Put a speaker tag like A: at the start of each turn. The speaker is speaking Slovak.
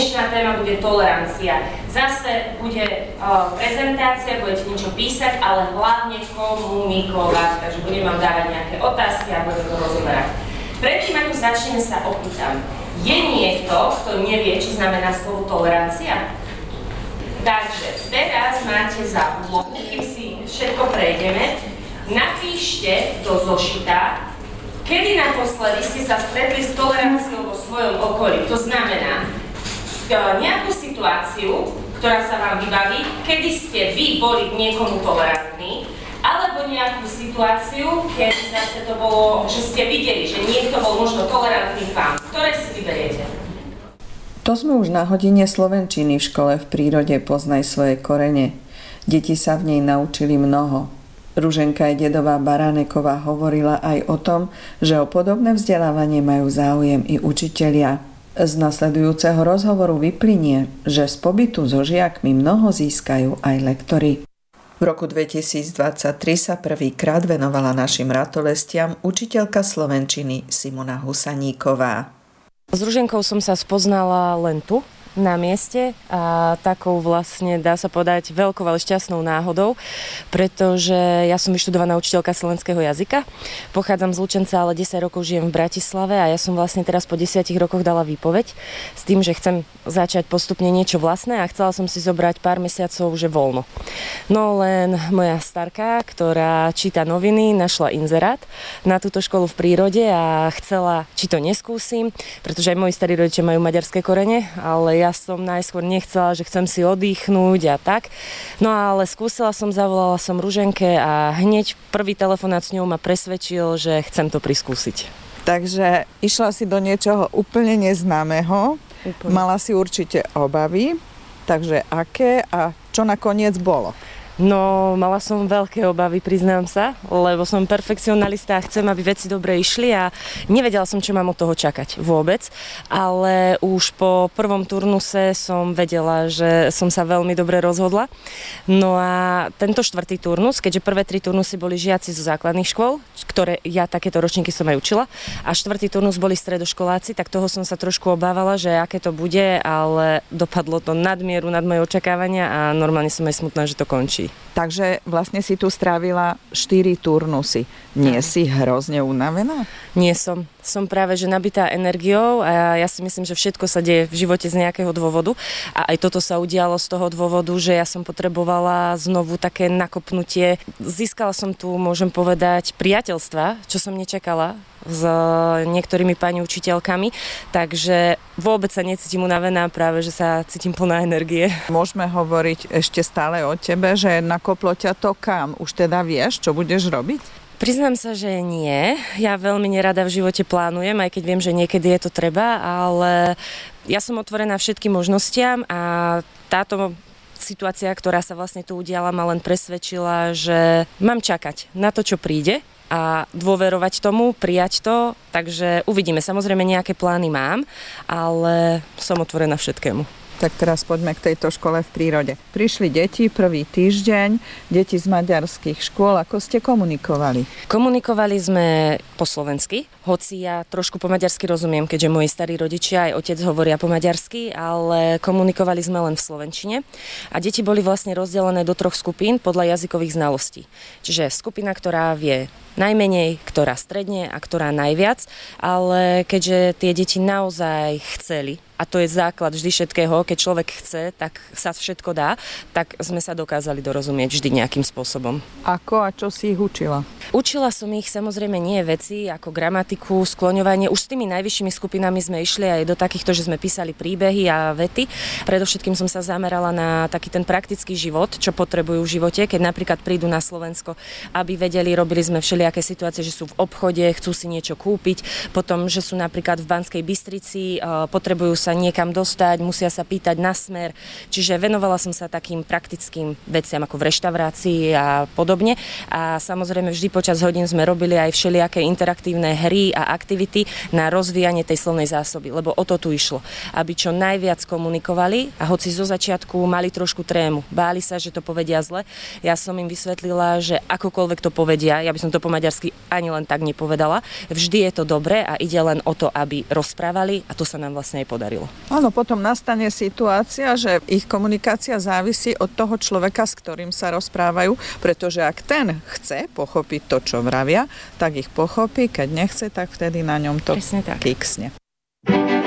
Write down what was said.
A: Dnešná téma bude tolerancia. Zase bude prezentácia, budete niečo písať, ale hlavne komunikovať. Takže budem vám dávať nejaké otázky a budeme to rozoberať. Predtým, ako začneme, sa opýtam. Je niekto, kto nevie, čo znamená slovo tolerancia? Takže teraz máte za úlohu, kým si všetko prejdeme, napíšte do zošita, kedy naposledy ste sa stretli s toleranciou vo svojom okolí. To znamená nejakú situáciu, ktorá sa vám vybaví, kedy ste vy boli k niekomu tolerantní, alebo nejakú situáciu, kedy zase to bolo, že ste videli, že niekto bol možno tolerantný k vám. Ktoré si vyberiete?
B: To sme už na hodine slovenčiny v škole v prírode Poznaj svoje korene. Deti sa v nej naučili mnoho. Ruženka Dedová Baráneková hovorila aj o tom, že o podobné vzdelávanie majú záujem i učitelia. Z nasledujúceho rozhovoru vyplynie, že z pobytu so žiakmi mnoho získajú aj lektori. V roku 2023 sa prvýkrát venovala našim ratolestiam učiteľka slovenčiny Simona Husaníková.
C: S Ruženkou som sa spoznala len tu, na mieste a takou vlastne dá sa povedať veľkou, ale šťastnou náhodou, pretože ja som vyštudovaná učiteľka slovenského jazyka. Pochádzam z Lučenca, ale 10 rokov žijem v Bratislave a ja som vlastne teraz po 10 rokoch dala výpoveď s tým, že chcem začať postupne niečo vlastné a chcela som si zobrať pár mesiacov, že voľno. No len moja starka, ktorá číta noviny, našla inzerát na túto školu v prírode a chcela, či to neskúsim, pretože aj moji starí rodičia majú maďarské korene, ale ja som najskôr nechcela, že chcem si oddychnúť a tak. No ale skúsila som, zavolala som Ruženke a hneď prvý telefonát s ňou ma presvedčil, že chcem to priskúsiť.
B: Takže išla si do niečoho úplne neznámeho, mala si určite obavy, takže aké a čo nakoniec bolo?
C: No, mala som veľké obavy, priznám sa, lebo som perfekcionalista a chcem, aby veci dobre išli a nevedela som, čo mám od toho čakať vôbec, ale už po prvom turnuse som vedela, že som sa veľmi dobre rozhodla. No a tento štvrtý turnus, keďže prvé 3 turnusy boli žiaci zo základných škôl, ktoré ja takéto ročníky som aj učila, a štvrtý turnus boli stredoškoláci, tak toho som sa trošku obávala, že aké to bude, ale dopadlo to nadmieru, nad moje očakávania a normálne som aj smutná, že to končí.
B: Takže vlastne si tu strávila 4 turnusy. Nie si hrozne unavená?
C: Nie som. Som práve že nabitá energiou a ja si myslím, že všetko sa deje v živote z nejakého dôvodu. A aj toto sa udialo z toho dôvodu, že ja som potrebovala znovu také nakopnutie. Získala som tu, môžem povedať, priateľstva, čo som nečakala s niektorými pani učiteľkami, takže vôbec sa necítim unavená, práve že sa cítim plná energie.
B: Môžeme hovoriť ešte stále o tebe, že nakoplo ťa to kam? Už teda vieš, čo budeš robiť?
C: Priznám sa, že nie. Ja veľmi nerada v živote plánujem, aj keď viem, že niekedy je to treba, ale ja som otvorená všetkým možnostiam a táto situácia, ktorá sa vlastne tu udiala, ma len presvedčila, že mám čakať na to, čo príde a dôverovať tomu, prijať to, takže uvidíme. Samozrejme nejaké plány mám, ale som otvorená všetkému.
B: Tak teraz poďme k tejto škole v prírode. Prišli deti prvý týždeň, deti z maďarských škôl. Ako ste komunikovali?
C: Komunikovali sme po slovensky, hoci ja trošku po maďarsky rozumiem, keďže moji starí rodičia aj otec hovoria po maďarsky, ale komunikovali sme len v slovenčine. A deti boli vlastne rozdelené do 3 skupín podľa jazykových znalostí. Čiže skupina, ktorá vie najmenej, ktorá stredne a ktorá najviac, ale keďže tie deti naozaj chceli, a to je základ vždy všetkého, keď človek chce, tak sa všetko dá, tak sme sa dokázali dorozumieť vždy nejakým spôsobom.
B: Ako a čo si ich učila?
C: Učila som ich samozrejme nie veci ako gramatiku, skloňovanie. Už s tými najvyššími skupinami sme išli aj do takýchto, že sme písali príbehy a vety. Predovšetkým som sa zamerala na taký ten praktický život, čo potrebujú v živote, keď napríklad prídu na Slovensko, aby vedeli, robili sme všelijaké situácie, že sú v obchode, chcú si niečo kúpiť, potom, že sú napríklad v Banskej Bystrici, potrebujú sa niekam dostať, musia sa pýtať na smer. Čiže venovala som sa takým praktickým veciam ako v reštaurácii a podobne. A samozrejme vždy počas hodín sme robili aj všelijaké interaktívne hry a aktivity na rozvíjanie tej slovnej zásoby, lebo o to tu išlo. Aby čo najviac komunikovali a hoci zo začiatku mali trošku trému, báli sa, že to povedia zle. Ja som im vysvetlila, že akokoľvek to povedia, ja by som to po maďarsky ani len tak nepovedala. Vždy je to dobré a ide len o to, aby rozprávali a to sa nám vlastne aj podarilo. podarilo.
B: Áno, potom nastane situácia, že ich komunikácia závisí od toho človeka, s ktorým sa rozprávajú, pretože ak ten chce pochopiť to, čo vravia, tak ich pochopí, keď nechce, tak vtedy na ňom to kiksne.